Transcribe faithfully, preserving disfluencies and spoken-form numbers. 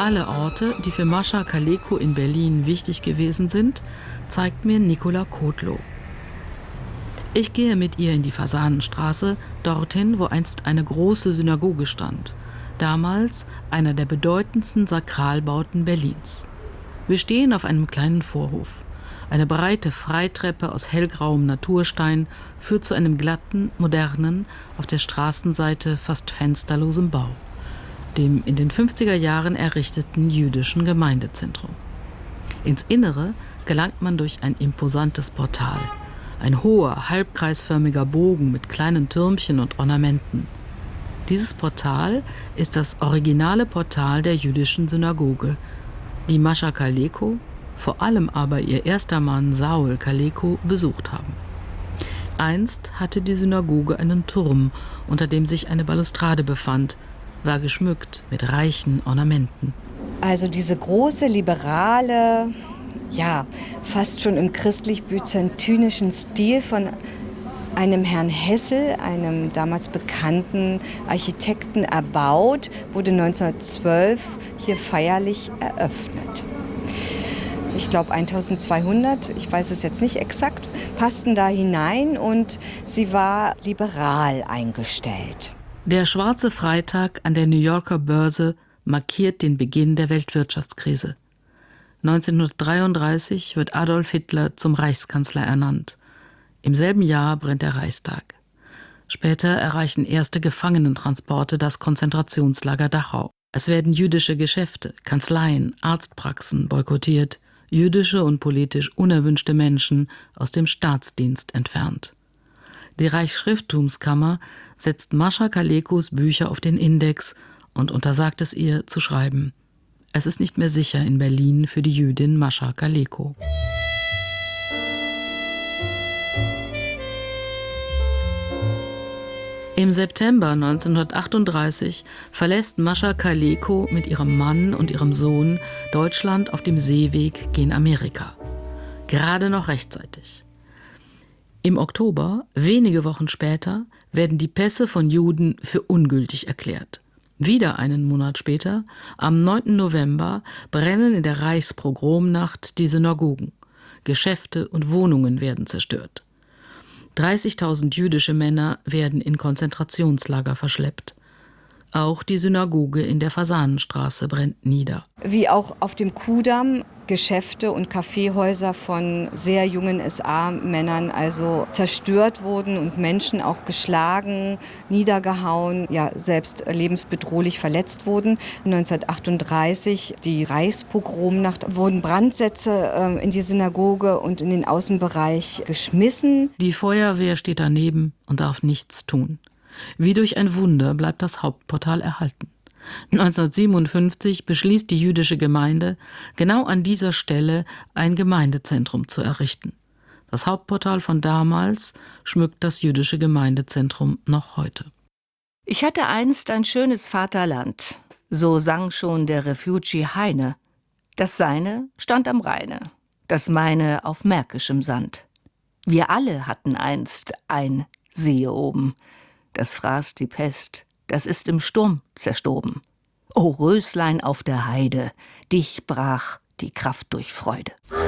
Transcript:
alle Orte, die für Mascha Kaleko in Berlin wichtig gewesen sind, zeigt mir Nicola Kotlow. Ich gehe mit ihr in die Fasanenstraße, dorthin, wo einst eine große Synagoge stand, damals einer der bedeutendsten Sakralbauten Berlins. Wir stehen auf einem kleinen Vorhof. Eine breite Freitreppe aus hellgrauem Naturstein führt zu einem glatten, modernen, auf der Straßenseite fast fensterlosem Bau, dem in den fünfziger Jahren errichteten jüdischen Gemeindezentrum. Ins Innere gelangt man durch ein imposantes Portal. Ein hoher, halbkreisförmiger Bogen mit kleinen Türmchen und Ornamenten. Dieses Portal ist das originale Portal der jüdischen Synagoge, die Mascha Kaleko, vor allem aber ihr erster Mann Saul Kaleko, besucht haben. Einst hatte die Synagoge einen Turm, unter dem sich eine Balustrade befand, war geschmückt mit reichen Ornamenten. Also diese große, liberale, ja, fast schon im christlich-byzantinischen Stil von einem Herrn Hessel, einem damals bekannten Architekten, erbaut, wurde neunzehnhundertzwölf hier feierlich eröffnet. Ich glaube eintausendzweihundert, ich weiß es jetzt nicht exakt, passten da hinein und sie war liberal eingestellt. Der schwarze Freitag an der New Yorker Börse markiert den Beginn der Weltwirtschaftskrise. neunzehnhundertdreiunddreißig wird Adolf Hitler zum Reichskanzler ernannt. Im selben Jahr brennt der Reichstag. Später erreichen erste Gefangenentransporte das Konzentrationslager Dachau. Es werden jüdische Geschäfte, Kanzleien, Arztpraxen boykottiert, jüdische und politisch unerwünschte Menschen aus dem Staatsdienst entfernt. Die Reichsschrifttumskammer setzt Mascha Kalekos Bücher auf den Index und untersagt es ihr, zu schreiben. Es ist nicht mehr sicher in Berlin für die Jüdin Mascha Kaleko. Im September neunzehnhundertachtunddreißig verlässt Mascha Kaleko mit ihrem Mann und ihrem Sohn Deutschland auf dem Seeweg gen Amerika. Gerade noch rechtzeitig. Im Oktober, wenige Wochen später, werden die Pässe von Juden für ungültig erklärt. Wieder einen Monat später, am neunten November, brennen in der Reichspogromnacht die Synagogen. Geschäfte und Wohnungen werden zerstört. dreißigtausend jüdische Männer werden in Konzentrationslager verschleppt. Auch die Synagoge in der Fasanenstraße brennt nieder. Wie auch auf dem Kudamm Geschäfte und Kaffeehäuser von sehr jungen S A-Männern also zerstört wurden und Menschen auch geschlagen, niedergehauen, ja selbst lebensbedrohlich verletzt wurden. neunzehnhundertachtunddreißig, die Reichspogromnacht, wurden Brandsätze äh, in die Synagoge und in den Außenbereich geschmissen. Die Feuerwehr steht daneben und darf nichts tun. Wie durch ein Wunder bleibt das Hauptportal erhalten. neunzehnhundertsiebenundfünfzig beschließt die jüdische Gemeinde, genau an dieser Stelle ein Gemeindezentrum zu errichten. Das Hauptportal von damals schmückt das jüdische Gemeindezentrum noch heute. Ich hatte einst ein schönes Vaterland, so sang schon der Refugee Heine. Das Seine stand am Rheine, das meine auf märkischem Sand. Wir alle hatten einst ein Siehe oben. Das fraß die Pest, das ist im Sturm zerstoben. O Röslein auf der Heide, dich brach die Kraft durch Freude.